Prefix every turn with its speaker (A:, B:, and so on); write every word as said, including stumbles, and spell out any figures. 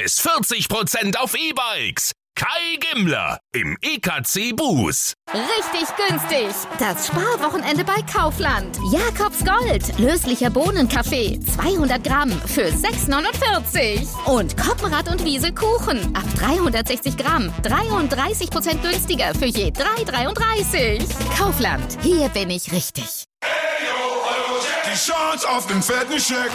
A: bis vierzig Prozent auf E-Bikes. Kai Gimmler im E K C Buß.
B: Richtig günstig. Das Sparwochenende bei Kaufland. Jakobs Gold. Löslicher Bohnenkaffee. zweihundert Gramm für sechs neunundvierzig. Und Koppenrad und Wiese Kuchen. Ab dreihundertsechzig Gramm. dreiunddreißig Prozent günstiger für je drei dreiunddreißig. Kaufland. Hier bin ich richtig.
C: Die Chance auf den fetten Scheck.